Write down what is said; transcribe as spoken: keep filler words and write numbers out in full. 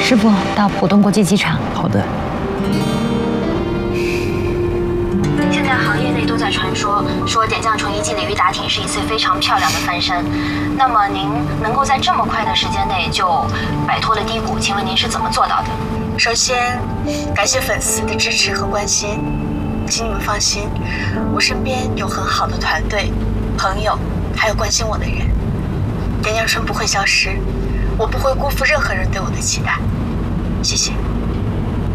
师傅到浦东国际机场。 好的。 现在行业内都在传说，说点将纯一击鲤鱼打挺是一次非常漂亮的翻身。那么您能够在这么快的时间内就摆脱了低谷，请问您是怎么做到的？ 首先，感谢粉丝的支持和关心，请你们放心，我身边有很好的团队、朋友，还有关心我的人。点将纯不会消失，我不会辜负任何人对我的期待。谢谢。